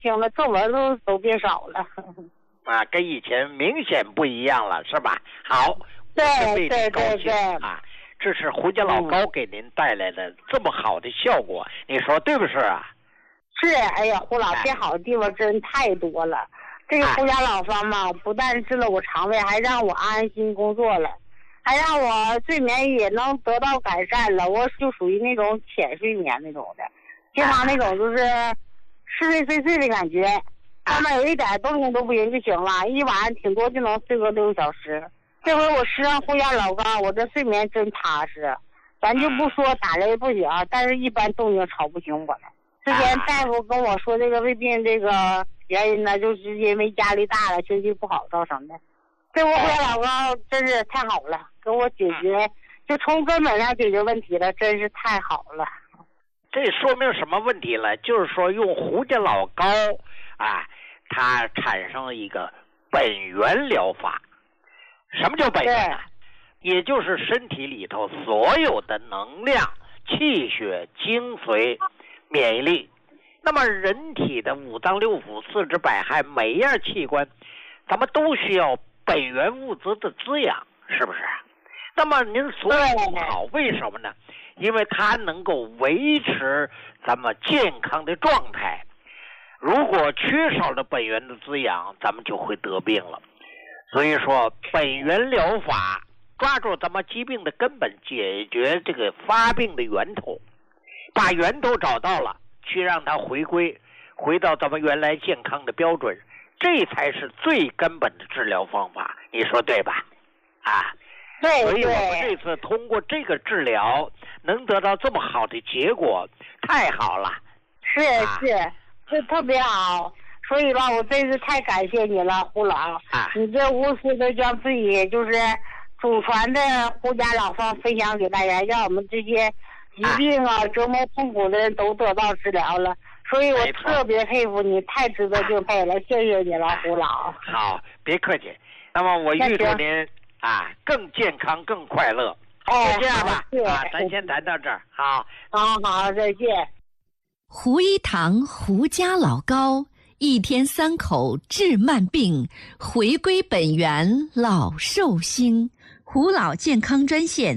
听了皱纹都变少了。 啊，跟以前明显不一样了，是吧？好， 对啊，这是胡家老高给您带来的这么好的效果，你说对不是啊？ 是，哎呀，胡老变好的地方真太多了。这个胡家老方嘛，不但治了我肠胃，还让我安心工作了，还让我睡眠也能得到改善了。我就属于那种浅睡眠那种的，经常那种就是似睡非睡的感觉，上面有一点动静都不行就行了，一晚上挺多就能睡个6个小时。这回我吃上胡家老高，我这睡眠真踏实。咱就不说打雷不行，但是一般动静吵不醒我了。之前大夫跟我说这个胃病这个原因呢，就是因为压力大了，情绪不好造成的。这回胡家老高真是太好了，给我解决，就从根本上解决问题了，真是太好了。 这说明什么问题了？就是说用胡家老高啊，它产生了一个本源疗法。什么叫本源呢？也就是身体里头所有的能量、气血、精髓、免疫力。那么人体的五脏六腑、四肢百骸，每一样器官，咱们都需要本源物质的滋养，是不是？那么您所以不好，为什么呢？因为它能够维持咱们健康的状态。如果缺少了本源的滋养，咱们就会得病了。所以说，本源疗法抓住咱们疾病的根本，解决这个发病的源头，把源头找到了，去让它回到咱们原来健康的标准，这才是最根本的治疗方法。你说对吧？啊， 对。 所以我们这次通过这个治疗能得到这么好的结果，太好了。 是，这特别好。所以吧，我真是太感谢你了，胡老。你这无私的将自己就是祖传的胡家老方分享给大家，让我们这些疾病折磨痛苦的人都得到治疗了。所以我特别佩服你，太值得敬佩了，谢谢你了，胡老。 好，别客气。那么我预祝您更健康、更快乐。就这样吧，咱先谈到这儿。 好，再见。 胡一堂胡家老高。1天3口治慢病，回归本源老寿星。胡老健康专线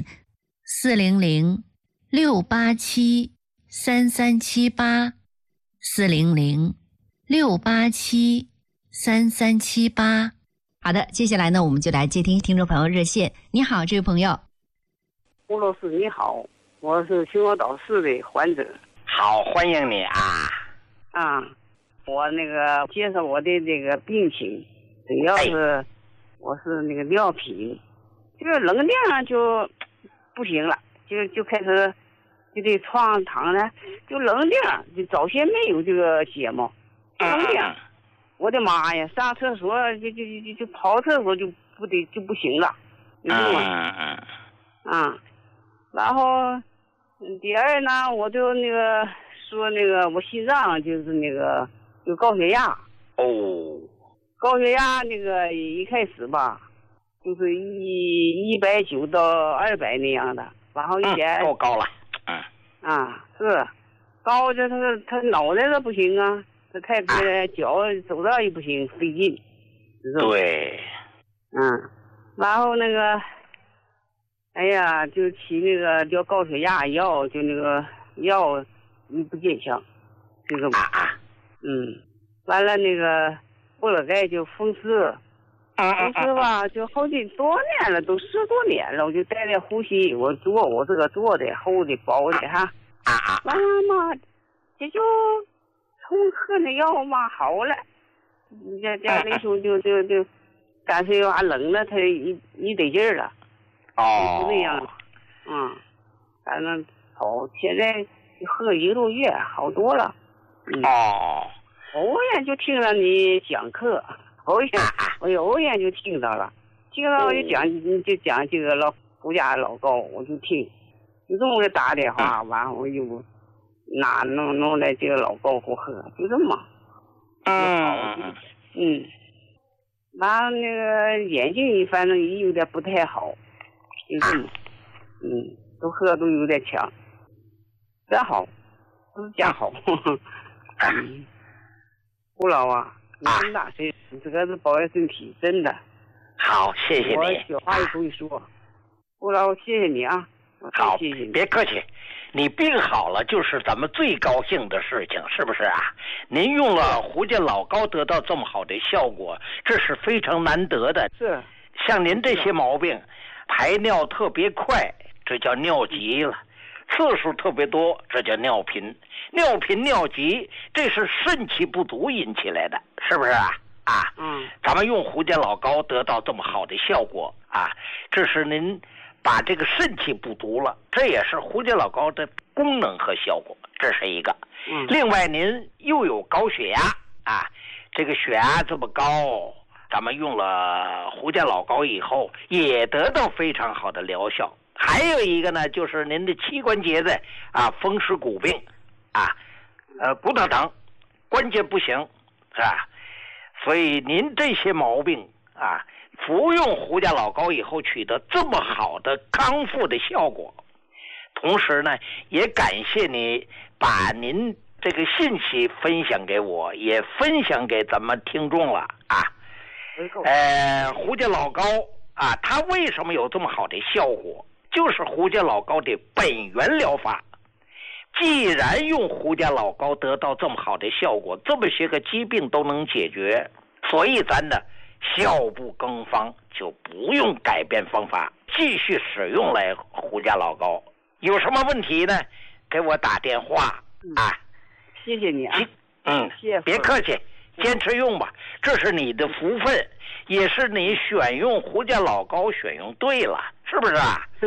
400-687-3378，400-687-3378。好的，接下来呢，我们就来接听听众朋友热线。你好，这位朋友。 胡老师你好，我是秦皇岛市的患者。 好，欢迎你我那个介绍我的这个病情，主要是我是那个尿频，这个能量就不行了，就开始就得床躺呢，就能量就早先没有这个节目，能量，我的妈呀，上厕所就跑厕所就不行了，然后第二呢，我就那个说那个我心脏就是那个。有高血压高血压那个一开始吧，就是190到200那样的，然后一点够高了， 是高，这他脑袋都不行啊，他太脚走道也不行，费劲， 对， 然后那个，哎呀，就起那个叫高血压药，就那个药不见效，这个完了那个布尔盖就风湿，吧，就好几多年了，都10多年了，我就带点呼吸，我这个做的厚的薄的完了嘛，这就从喝那药嘛好了，这那时候就干脆又冷了，他一得劲儿了，就那样，反正好，现在喝1个多月好多了。偶然就听了你讲课，我偶然就听到了，我就讲这个胡家老高，我就听，就这么给打电话，完我就弄来这个老高给我喝，就这么，完了那个眼睛反正也有点不太好，就这么，都喝都有点强，真好，都是假好。 胡老啊，你这么大岁数，你这个是保养身体，真的。 好，谢谢你。 我小话也不会说。胡老，谢谢你啊。 好， 谢谢你， 别客气。你病好了就是咱们最高兴的事情，是不是啊？您用了胡家老膏得到这么好的效果，这是非常难得的。 是。 像您这些毛病，排尿特别快，这叫尿急了；次数特别多，这叫尿频。尿频尿急，这是肾气不足引起来的，是不是啊？咱们用胡家老膏得到这么好的效果啊，这是您把这个肾气不足了，这也是胡家老膏的功能和效果，这是一个。另外您又有高血压啊，这个血压这么高，咱们用了胡家老膏以后也得到非常好的疗效。还有一个呢，就是您的膝关节的风湿骨病骨头疼，关节不行，是吧？所以您这些毛病服用胡家老膏以后取得这么好的康复的效果，同时呢，也感谢你把您这个信息分享给我，也分享给咱们听众了胡家老膏它为什么有这么好的效果？就是胡家老膏的本源疗法。既然用胡家老膏得到这么好的效果，这么些个疾病都能解决，所以咱呢效不更方，就不用改变方法，继续使用来胡家老膏。有什么问题呢？给我打电话谢谢你啊。谢谢。 别客气，坚持用吧，这是你的福分，也是你选用胡家老膏选用对了，是不是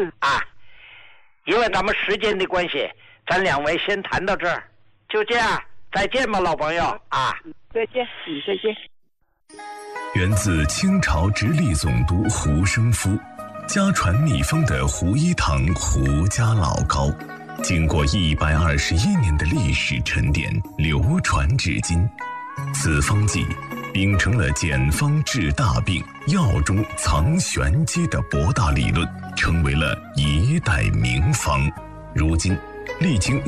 因为咱们时间的关系，咱两位先谈到这儿，就这样，再见吧，老朋友再见，再见。 源自清朝直隶总督胡生夫，家传秘方的胡一堂胡家老膏，经过121年的历史沉淀，流传至今。此方剂秉承了简方治大病、药中藏玄机的博大理论，成为了一代名方。如今历经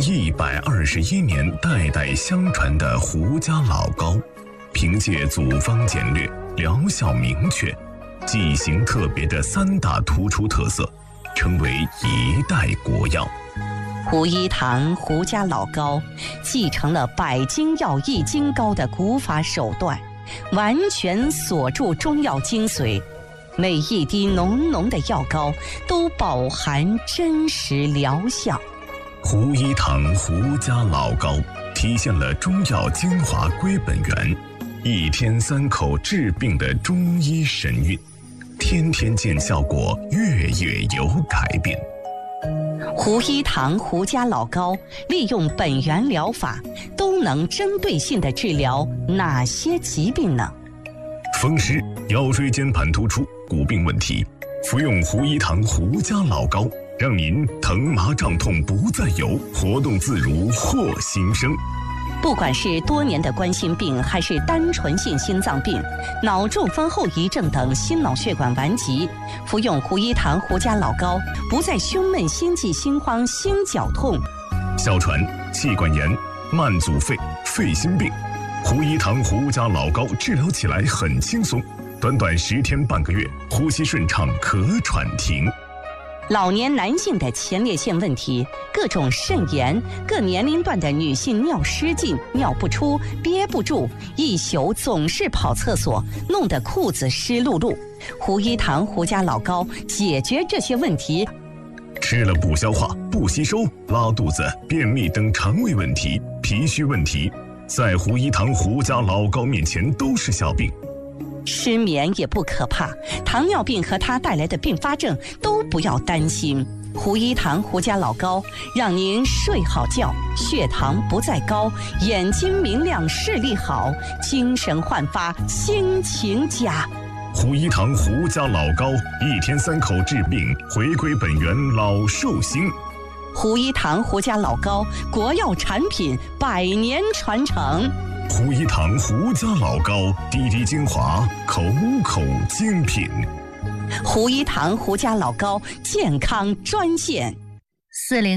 121年代代相传的胡家老膏，凭借组方简略、疗效明确、剂型特别的3大突出特色，成为一代国药。 胡一堂胡家老膏继承了百金药易筋膏的古法手段，完全锁住中药精髓，每一滴浓浓的药膏都饱含真实疗效。 胡一堂胡家老膏体现了中药精华归本源，一天3口治病的中医神韵，天天见效果，月月有改变。 胡一堂胡家老膏利用本源疗法，都能针对性地治疗哪些疾病呢？ 风湿、腰椎间盘突出、骨病问题，服用胡一堂胡家老膏，让您疼麻胀痛不再有，活动自如获新生。 不管是多年的冠心病，还是单纯性心脏病、脑中风后遗症等心脑血管顽疾，服用胡一堂胡家老膏，不再胸闷、心悸、心慌、心绞痛。 哮喘、气管炎、慢阻肺、肺心病，胡一堂胡家老膏治疗起来很轻松，短短10天半个月，呼吸顺畅，咳喘停。 老年男性的前列腺问题，各种肾炎，各年龄段的女性尿失禁、尿不出、憋不住，一宿总是跑厕所，弄得裤子湿漉漉。胡一堂胡家老膏解决这些问题。 吃了不消化、不吸收、拉肚子、便秘等肠胃问题、脾虚问题，在胡一堂胡家老膏面前都是小病。 失眠也不可怕，糖尿病和它带来的并发症都不要担心。胡一堂胡家老膏让您睡好觉，血糖不再高，眼睛明亮，视力好，精神焕发，心情佳。 胡一堂胡家老膏，1天3口治病，回归本源，老寿星。 胡一堂胡家老膏，国药产品，100年传承。 胡一堂胡家老膏，滴滴精华，口口精品。 胡一堂胡家老膏健康专线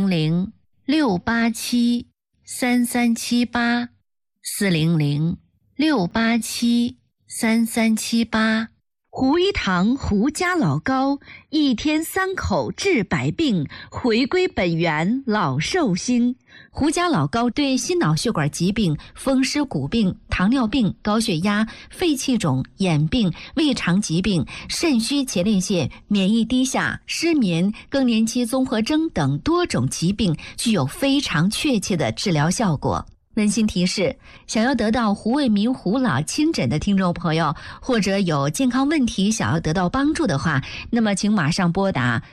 400-687-3378，400-687-3378。 087-6378。 胡一堂胡家老高，一天3口治百病，回归本源老寿星。胡家老高对心脑血管疾病、风湿骨病、糖尿病、高血压、肺气肿、眼病、胃肠疾病、肾虚前列腺、免疫低下、失眠、更年期综合征等多种疾病具有非常确切的治疗效果。温馨提示，想要得到胡卫民胡老亲诊的听众朋友，或者有健康问题想要得到帮助的话，那么请马上拨打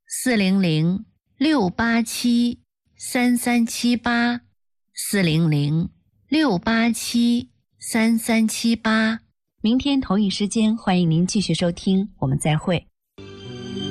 400-687-3378 400-687-3378。 明天同一时间，欢迎您继续收听，我们再会。